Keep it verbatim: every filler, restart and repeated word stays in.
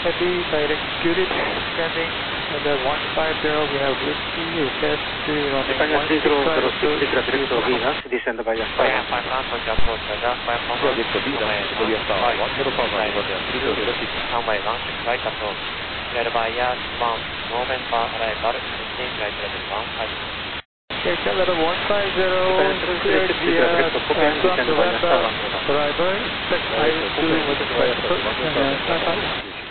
Heavy direct unit scanning at one five zero, we have whiskey, request to running Japan one six three zero five zero six, Decra Director Venus, descend by Japan. Japan approach approach Japan Yeah, Victor Venus, Italia Tower, one zero five one, Roger, three zero zero six. Runway one six right approach. Cleared by Yacht one, November arrival, fifteen flight level one five. Okay, Cal level one five zero, cleared via November arrival, expect I two with the flight approach, and uh,